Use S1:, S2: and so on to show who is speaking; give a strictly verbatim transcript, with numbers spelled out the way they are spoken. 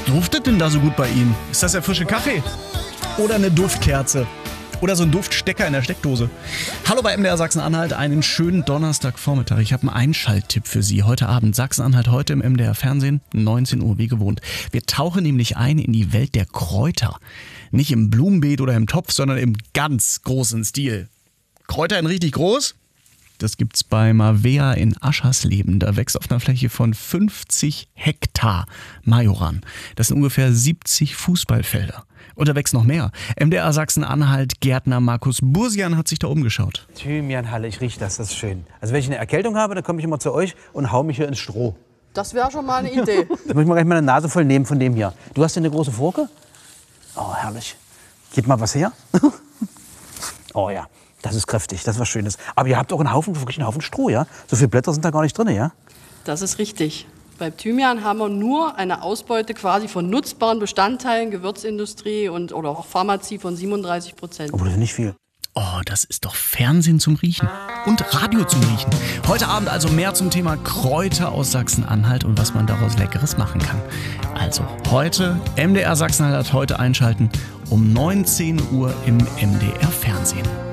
S1: duftet denn da so gut bei Ihnen? Ist das der frische Kaffee? Oder eine Duftkerze? Oder so ein Duftstecker in der Steckdose? Hallo bei M D R Sachsen-Anhalt, einen schönen Donnerstagvormittag. Ich habe einen Einschalttipp für Sie. Heute Abend Sachsen-Anhalt, heute im M D R Fernsehen, neunzehn Uhr wie gewohnt. Wir tauchen nämlich ein in die Welt der Kräuter. Nicht im Blumenbeet oder im Topf, sondern im ganz großen Stil. Kräuter in richtig groß? Das gibt's bei Mavea in Aschersleben. Da wächst auf einer Fläche von fünfzig Hektar Majoran. Das sind ungefähr siebzig Fußballfelder. Und da wächst noch mehr. M D R Sachsen-Anhalt Gärtner Markus Bursian hat sich da umgeschaut.
S2: Thymianhalle, ich rieche das, das ist schön. Also wenn ich eine Erkältung habe, dann komme ich immer zu euch und hau mich hier ins Stroh.
S3: Das wäre schon mal eine Idee.
S2: Da muss ich mal gleich meine Nase voll nehmen von dem hier. Du hast hier eine große Forke? Oh, herrlich. Gib mal was her. Oh ja, das ist kräftig, das ist was Schönes. Aber ihr habt auch einen Haufen, wirklich einen Haufen Stroh, ja? So viele Blätter sind da gar nicht drin, ja?
S3: Das ist richtig. Beim Thymian haben wir nur eine Ausbeute quasi von nutzbaren Bestandteilen, Gewürzindustrie und, oder auch Pharmazie von siebenunddreißig Prozent.
S2: Aber das ist nicht viel.
S1: Oh, das ist doch Fernsehen zum Riechen und Radio zum Riechen. Heute Abend also mehr zum Thema Kräuter aus Sachsen-Anhalt und was man daraus Leckeres machen kann. Also heute M D R Sachsen-Anhalt, heute einschalten um neunzehn Uhr im M D R Fernsehen.